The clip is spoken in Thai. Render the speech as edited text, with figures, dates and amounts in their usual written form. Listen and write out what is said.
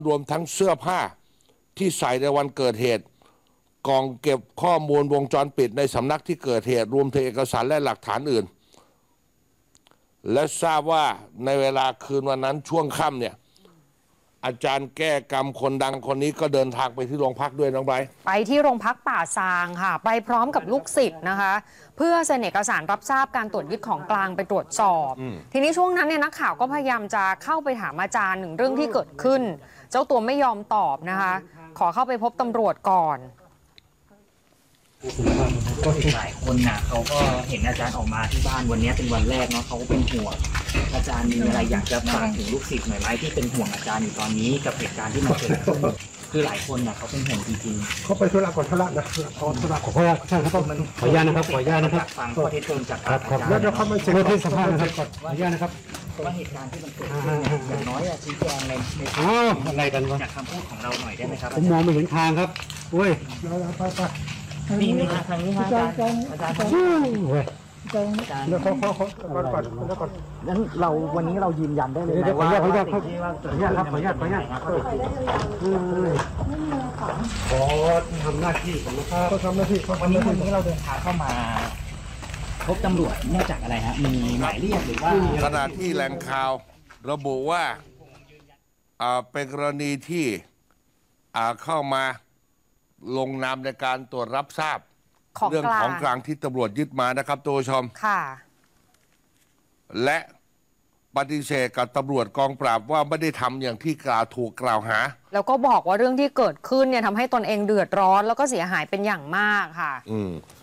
รวมทั้งเสื้อผ้าที่ใส่ในวันเกิดเหตุกล่องเก็บข้อมูลวงจรปิดในสำนักที่เกิดเหตุรวมถึงเอกสารและหลักฐานอื่นและทราบว่าในเวลาคืนวันนั้นช่วงค่ำเนี่ยอาจารย์แก้กรรมคนดังคนนี้ก็เดินทางไปที่โรงพักด้วยน้องไบร์ทไปที่โรงพักป่าซางค่ะไปพร้อมกับลูกศิษย์นะคะเพื่อเซ็นเอกสารรับทราบการตรวจยึดของกลางไปตรวจสอบทีนี้ช่วงนั้นเนี่ยนักข่าวก็พยายามจะเข้าไปถามอาจารย์หนึ่งเรื่องที่เกิดขึ้นเจ้าตัวไม่ยอมตอบนะคะขอเข้าไปพบตำรวจก่อนก็หลายคนน่ะเขาก็เห็นอาจารย์ออกมาที่บ้านวันนี้เป็นวันแรกเนาะเขาก็เป็นห่วงอาจารย์มีอะไรอยากจะฝากถึงลูกศิษย์หน่อยไหมที่เป็นห่วงอาจารย์อยู่ตอนนี้กับเหตุการณ์ที่มันเกิดขึ้นคือหลายคนน่ะเขาเป็นห่วงจริงๆเขาไปธุระก่อนธุระนะธุระขอใช่ครับมันขออนุญาตนะครับขออนุญาตนะครับฟังข้อเท็จจริงจากอาจารย์แล้วเดี๋ยวเขาไม่เสร็จที่สภาพนะครับขออนุญาตนะครับว่าเหตุการณ์ที่มันเกิดขึ้นอย่างน้อยชี้แจงในอะไรกันวะจากคำพูดของเราหน่อยได้ไหมครับผมมองไม่เห็นทางครับเว้ยไปนี่ทางนี้อาจารย์แล้วเขางั้นเราวันนี้เรายืนยันได้เลยนะว่าขออนุญาตครับขออนุญาตขอทำหน้าที่ของนะครับเขาทำหน้าที่วันนี้เราเดินทางเข้ามาพบตำรวจเนื่องจากอะไรฮะมีหมายเรียกหรือว่าขณะที่แหล่งข่าวระบุว่าเป็นกรณีที่เข้ามาลงนามในการตรวจรับทราบเรื่องของกลางที่ตำรวจยึดมานะครับตัวชมค่ะและปฏิเสธกับตำรวจกองปราบว่าไม่ได้ทำอย่างที่ถูกกล่าวหาแล้วก็บอกว่าเรื่องที่เกิดขึ้นเนี่ยทำให้ตนเองเดือดร้อนแล้วก็เสียหายเป็นอย่างมากค่ะ